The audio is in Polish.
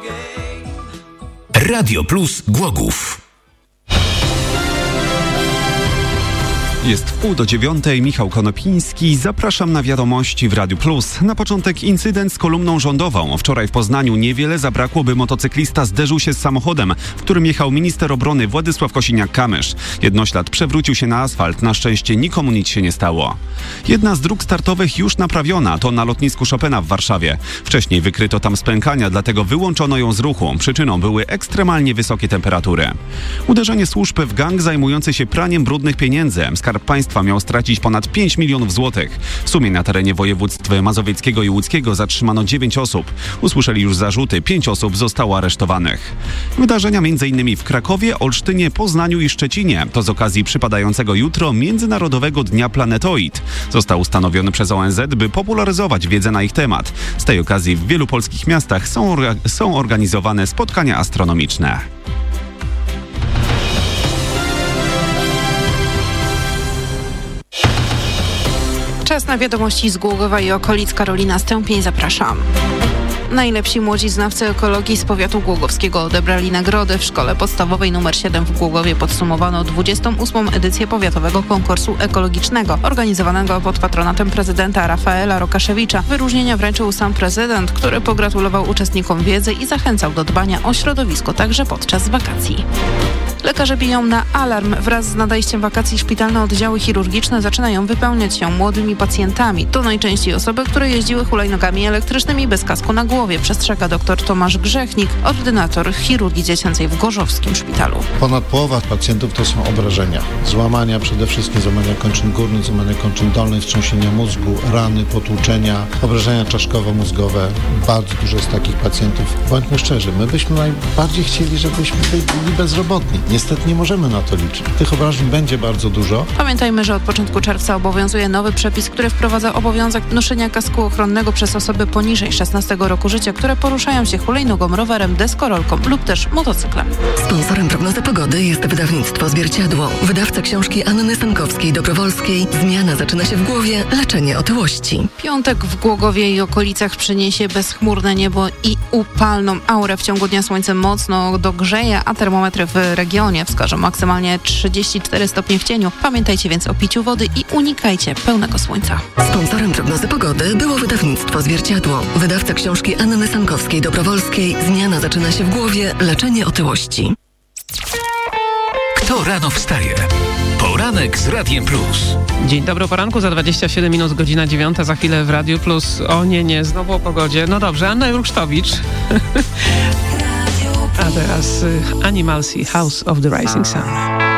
Radio Plus Głogów. Jest 8:30, Michał Konopiński. Zapraszam na wiadomości w Radiu Plus. Na początek incydent z kolumną rządową. Wczoraj w Poznaniu niewiele zabrakło, by motocyklista zderzył się z samochodem, w którym jechał minister obrony Władysław Kosiniak-Kamysz. Jednoślad przewrócił się na asfalt. Na szczęście nikomu nic się nie stało. Jedna z dróg startowych już naprawiona. To na lotnisku Chopina w Warszawie. Wcześniej wykryto tam spękania, dlatego wyłączono ją z ruchu. Przyczyną były ekstremalnie wysokie temperatury. Uderzenie służb w gang zajmujący się praniem brudnych pieniędzy. Skarb Państwa miał stracić ponad 5 milionów złotych. W sumie na terenie województw mazowieckiego i łódzkiego zatrzymano 9 osób. Usłyszeli już zarzuty, 5 osób zostało aresztowanych. Wydarzenia m.in. w Krakowie, Olsztynie, Poznaniu i Szczecinie. To z okazji przypadającego jutro Międzynarodowego Dnia Planetoid. Został ustanowiony przez ONZ, by popularyzować wiedzę na ich temat. Z tej okazji w wielu polskich miastach są organizowane spotkania astronomiczne. Czas na wiadomości z Głogowa i okolic. Karolina Stępień, zapraszam. Najlepsi młodzi znawcy ekologii z powiatu głogowskiego odebrali nagrody. W szkole podstawowej nr 7 w Głogowie podsumowano 28. edycję powiatowego konkursu ekologicznego, organizowanego pod patronatem prezydenta Rafaela Rokaszewicza. Wyróżnienia wręczył sam prezydent, który pogratulował uczestnikom wiedzy i zachęcał do dbania o środowisko także podczas wakacji. Lekarze biją na alarm. Wraz z nadejściem wakacji szpitalne oddziały chirurgiczne zaczynają wypełniać się młodymi pacjentami. To najczęściej osoby, które jeździły hulajnogami elektrycznymi bez kasku na głowie, przestrzega dr Tomasz Grzechnik, ordynator chirurgii dziecięcej w Gorzowskim Szpitalu. Ponad połowa pacjentów to są obrażenia. Złamania, przede wszystkim złamania kończyn górnych, złamania kończyn dolnych, wstrząsienia mózgu, rany, potłuczenia, obrażenia czaszkowo-mózgowe. Bardzo dużo jest takich pacjentów. Bądźmy szczerzy, my byśmy najbardziej chcieli, żebyśmy byli bezrobotni. Niestety nie możemy na to liczyć. Tych obrażeń będzie bardzo dużo. Pamiętajmy, że od początku czerwca obowiązuje nowy przepis, który wprowadza obowiązek noszenia kasku ochronnego przez osoby poniżej 16 roku życia, które poruszają się hulajnogą, rowerem, deskorolką lub też motocyklem. Sponsorem prognozy pogody jest wydawnictwo Zwierciadło. Wydawca książki Anny Sankowskiej-Dobrowolskiej. Zmiana zaczyna się w głowie, leczenie otyłości. Piątek w Głogowie i okolicach przyniesie bezchmurne niebo i upalną aurę. W ciągu dnia słońce mocno dogrzeje, a termometry w regionie wskażą maksymalnie 34 stopnie w cieniu. Pamiętajcie więc o piciu wody i unikajcie pełnego słońca. Sponsorem prognozy pogody było wydawnictwo Zwierciadło. Wydawca książki Anny Sankowskiej-Dobrowolskiej. Zmiana zaczyna się w głowie, leczenie otyłości. Kto rano wstaje? Poranek z Radiem Plus. Dzień dobry, o poranku, za 27 minut, godzina 9, za chwilę w Radiu Plus. O nie, znowu o pogodzie. No dobrze, Anna Jurksztowicz. A teraz Animals i House of the Rising Sun.